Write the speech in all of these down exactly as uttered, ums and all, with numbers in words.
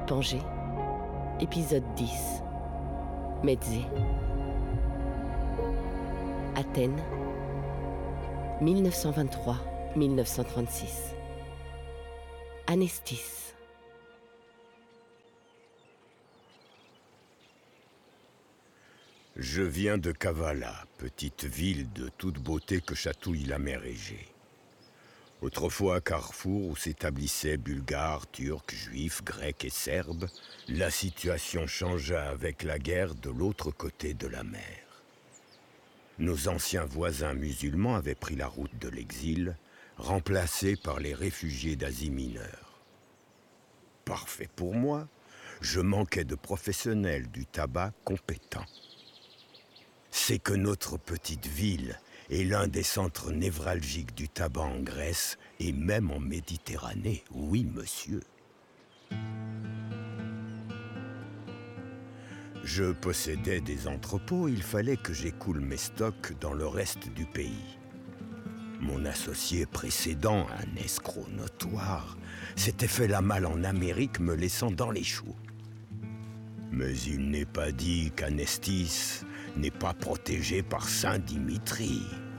Pangée, épisode dix. Médée. Athènes, mille neuf cent vingt-trois à mille neuf cent trente-six. Anestis. Je viens de Kavala, petite ville de toute beauté que chatouille la mer Égée. Autrefois carrefour où s'établissaient Bulgares, Turcs, Juifs, Grecs et Serbes, la situation changea avec la guerre de l'autre côté de la mer. Nos anciens voisins musulmans avaient pris la route de l'exil, remplacés par les réfugiés d'Asie mineure. Parfait pour moi, je manquais de professionnels du tabac compétents. C'est que notre petite ville est l'un des centres névralgiques du tabac en Grèce et même en Méditerranée, oui monsieur. Je possédais des entrepôts, il fallait que j'écoule mes stocks dans le reste du pays. Mon associé précédent, un escroc notoire, s'était fait la malle en Amérique me laissant dans les choux. Mais il n'est pas dit qu'Anestis n'est pas protégé par Saint Dimitri.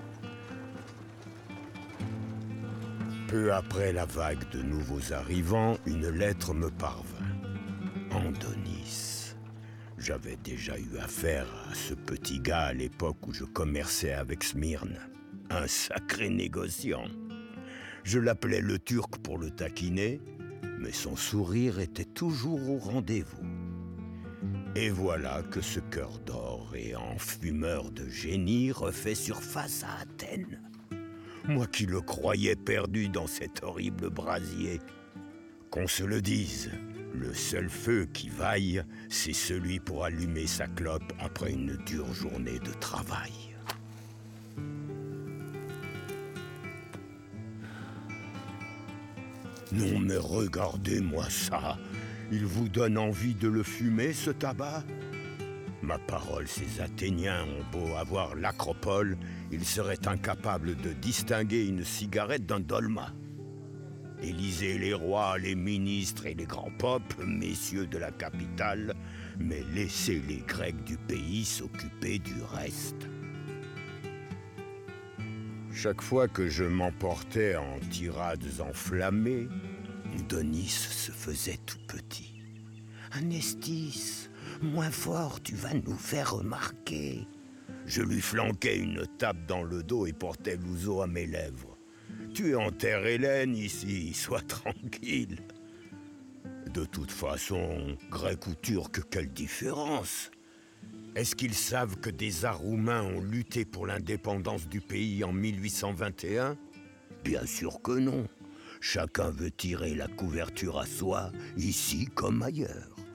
Peu après la vague de nouveaux arrivants, une lettre me parvint. Andonis. J'avais déjà eu affaire à ce petit gars à l'époque où je commerçais avec Smyrne. Un sacré négociant. Je l'appelais le Turc pour le taquiner, mais son sourire était toujours au rendez-vous. Et voilà que ce cœur d'or et en fumeur de génie refait surface à Athènes. Moi qui le croyais perdu dans cet horrible brasier. Qu'on se le dise, le seul feu qui vaille, c'est celui pour allumer sa clope après une dure journée de travail. Non mais regardez-moi ça. Il vous donne envie de le fumer, ce tabac? Ma parole, ces Athéniens ont beau avoir l'acropole, ils seraient incapables de distinguer une cigarette d'un dolma. Élisez les rois, les ministres et les grands peuples, messieurs de la capitale, mais laissez les Grecs du pays s'occuper du reste. Chaque fois que je m'emportais en tirades enflammées, Andonis se faisait tout petit. « Anestis, moins fort, tu vas nous faire remarquer. » Je lui flanquais une tape dans le dos et portais l'ouzo à mes lèvres. « Tu es en terre hellène ici, sois tranquille. » De toute façon, grec ou turc, quelle différence? Est-ce qu'ils savent que des Aroumains ont lutté pour l'indépendance du pays en mille huit cent vingt et un? Bien sûr que non. Chacun veut tirer la couverture à soi, ici comme ailleurs.